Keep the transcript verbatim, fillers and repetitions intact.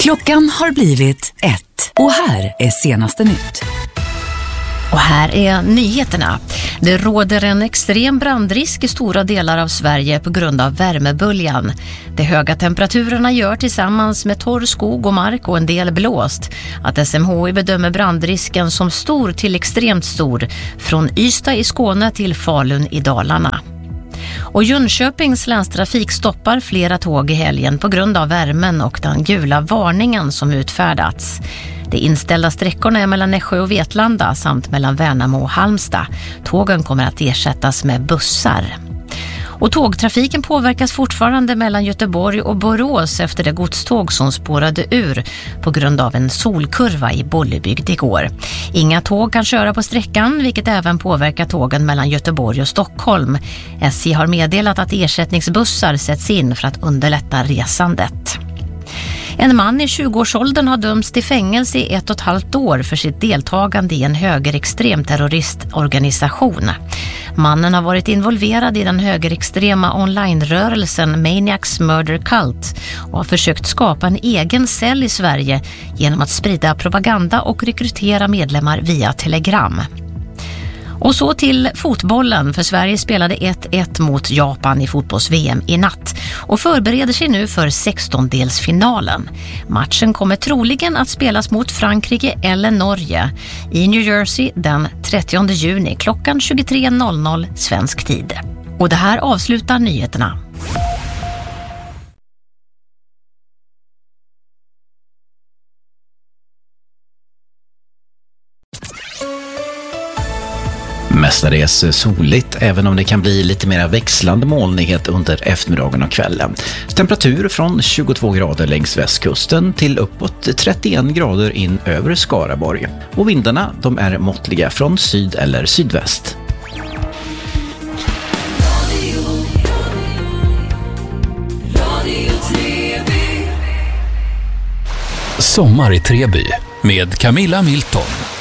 Klockan har blivit ett och här är senaste nytt. Och här är nyheterna. Det råder en extrem brandrisk i stora delar av Sverige på grund av värmeböljan. De höga temperaturerna gör tillsammans med torr skog och mark och en del blåst att S M H I bedömer brandrisken som stor till extremt stor från Ystad i Skåne till Falun i Dalarna. Och Jönköpings länstrafik stoppar flera tåg i helgen på grund av värmen och den gula varningen som utfärdats. De inställda sträckorna är mellan Nässjö och Vetlanda samt mellan Värnamo och Halmstad. Tågen kommer att ersättas med bussar. Och tågtrafiken påverkas fortfarande mellan Göteborg och Borås efter det godståg som spårade ur på grund av en solkurva i Bollebygd igår. Inga tåg kan köra på sträckan, vilket även påverkar tågen mellan Göteborg och Stockholm. S J har meddelat att ersättningsbussar sätts in för att underlätta resandet. En man i tjugoårsåldern har dömts till fängelse i ett och ett halvt år för sitt deltagande i en högerextrem terroristorganisation. Mannen har varit involverad i den högerextrema onlinerörelsen Maniacs Murder Cult och har försökt skapa en egen cell i Sverige genom att sprida propaganda och rekrytera medlemmar via Telegram. Och så till fotbollen, för Sverige spelade ett ett mot Japan i fotbolls-V M i natt och förbereder sig nu för sextondelsfinalen. Matchen kommer troligen att spelas mot Frankrike eller Norge i New Jersey den trettionde juni klockan tjugotre noll noll svensk tid. Och det här avslutar nyheterna. Mestadels soligt, även om det kan bli lite mer växlande molnighet under eftermiddagen och kvällen. Temperatur från tjugotvå grader längs västkusten till uppåt trettioen grader in över Skaraborg. Och vindarna, de är måttliga från syd eller sydväst. Sommar i Treby med Camilla Milton.